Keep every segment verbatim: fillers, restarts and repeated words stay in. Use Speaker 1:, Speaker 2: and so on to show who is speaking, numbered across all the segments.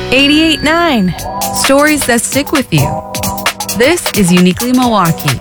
Speaker 1: eighty-eight point nine. Stories that stick with you. This is Uniquely Milwaukee.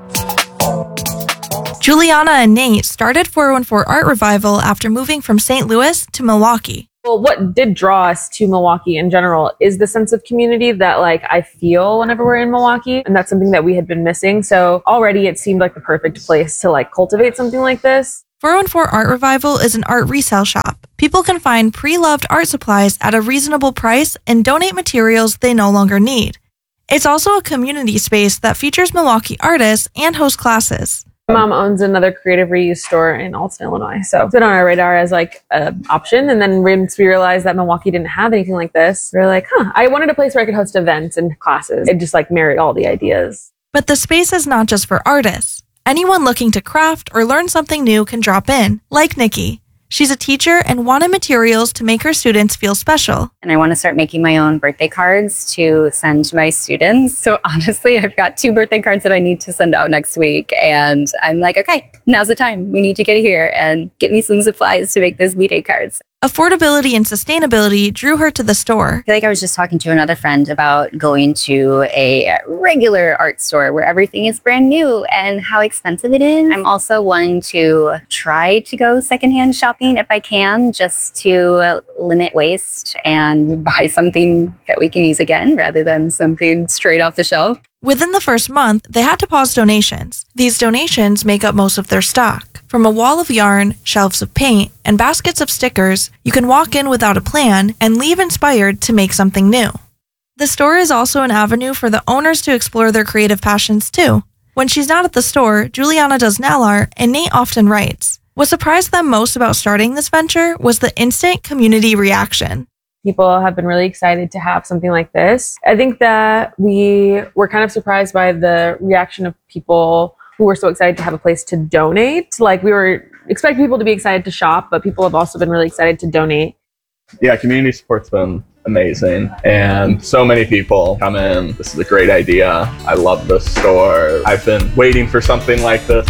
Speaker 2: Juliana and Nate started four one four Art Revival after moving from Saint Louis to Milwaukee.
Speaker 3: Well, what did draw us to Milwaukee in general is the sense of community that like I feel whenever we're in Milwaukee. And that's something that we had been missing. So already it seemed like the perfect place to like cultivate something like this.
Speaker 2: four one four Art Revival is an art resale shop. People can find pre-loved art supplies at a reasonable price and donate materials they no longer need. It's also a community space that features Milwaukee artists and hosts classes.
Speaker 3: My mom owns another creative reuse store in Alton, Illinois. So it's been on our radar as like an option. And then once we realized that Milwaukee didn't have anything like this, we were like, huh, I wanted a place where I could host events and classes. It just like married all the ideas.
Speaker 2: But the space is not just for artists. Anyone looking to craft or learn something new can drop in, like Nikki. She's a teacher and wanted materials to make her students feel special.
Speaker 4: And I want to start making my own birthday cards to send to my students. So honestly, I've got two birthday cards that I need to send out next week. And I'm like, okay, now's the time. We need to get here and get me some supplies to make those B-Day cards.
Speaker 2: Affordability and sustainability drew her to the store.
Speaker 4: I feel like I was just talking to another friend about going to a regular art store where everything is brand new and how expensive it is. I'm also wanting to try to go secondhand shopping if I can, just to limit waste and buy something that we can use again rather than something straight off the shelf.
Speaker 2: Within the first month, they had to pause donations. These donations make up most of their stock. From a wall of yarn, shelves of paint, and baskets of stickers, you can walk in without a plan and leave inspired to make something new. The store is also an avenue for the owners to explore their creative passions too. When she's not at the store, Juliana does nail art and Nate often writes. What surprised them most about starting this venture was the instant community reaction.
Speaker 3: People have been really excited to have something like this. I think that we were kind of surprised by the reaction of people who were so excited to have a place to donate. Like we were expecting people to be excited to shop, but people have also been really excited to donate.
Speaker 5: Yeah, community support's been amazing. And so many people come in. This is a great idea. I love this store. I've been waiting for something like this.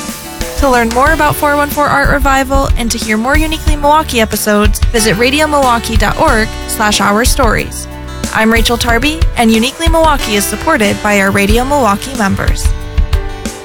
Speaker 2: To learn more about four one four Art Revival and to hear more Uniquely Milwaukee episodes, visit radio milwaukee dot org slash our stories. I'm Rachel Tarby, and Uniquely Milwaukee is supported by our Radio Milwaukee members.